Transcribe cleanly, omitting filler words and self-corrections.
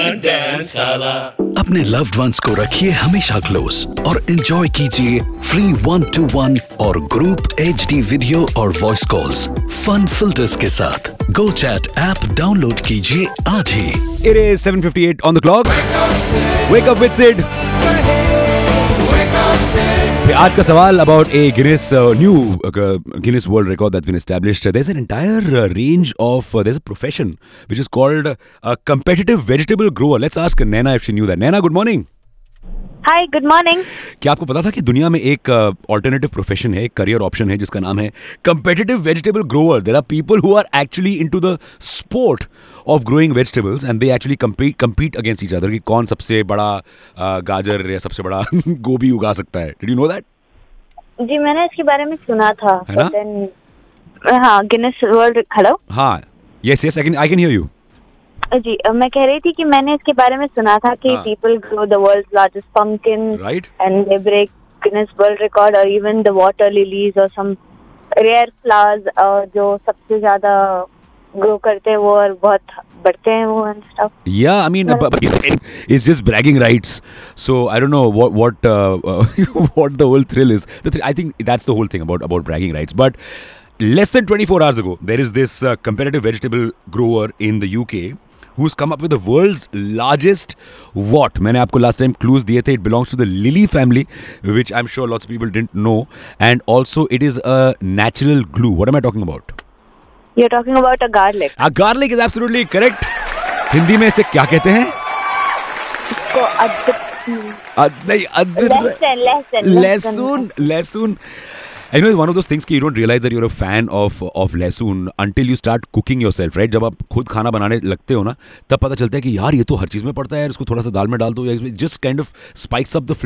अपने loved ones को रखिए हमेशा क्लोज और एंजॉय कीजिए फ्री 1-to-1 और ग्रुप HD वीडियो और वॉइस कॉल्स फन फिल्टर्स के साथ। गो चैट ऐप डाउनलोड कीजिए आज ही। It is 7:58 on the clock. Wake up with Sid. आज का सवाल about a new Guinness World Record that's been established. There's an entire range of there's a profession which is called a competitive vegetable grower. Let's ask Naina if she knew that. Naina, good morning. Hi good morning. क्या आपको पता था कि दुनिया में एक alternative profession है, एक करियर ऑप्शन है जिसका नाम है competitive vegetable Grover? There are people who are actually into the sport of growing vegetables and they actually compete against each other कि कौन सबसे बड़ा गाजर या सबसे बड़ा गोभी उगा सकता है। Did you know that? जी मैंने इसके बारे में सुना था। है ना? हाँ, गिनेस वर्ल्ड। हेलो। हाँ, yes I can hear you. जी मैं कह रही थी कि मैंने इसके बारे में सुना था कि people grow the world's largest pumpkin and they break Guinness world record और इवन द वाटर लिलीज और सम रेयर फ्लावर्स जो सबसे ज्यादा ग्रो करते हैं वो और बहुत बढ़ते हैं वो and stuff. Yeah, I mean, but it's just bragging rights. So I don't know what what the whole thrill is. I think that's the whole thing about bragging rights. But less than 24 hours ago, there is this competitive vegetable grower in the UK who's come up with the world's largest what? मैंने आपको last time clues दिए थे. It belongs to the lily family, which I'm sure lots of people didn't know. And also, it is a natural glue. What am I talking about? You're talking about a garlic. A garlic is absolutely correct. Hindi में इसे क्या कहते हैं? लहसुन. I know it's one of those things कि you don't realize that you're a fan of लहसुन until you start cooking yourself, right? जब आप खुद खाना बनाने लगते हो ना, तब पता चलता है कि यार ये तो हर चीज में पड़ता है यार, इसको थोड़ा सा दाल में डाल दो या just kind of spice up the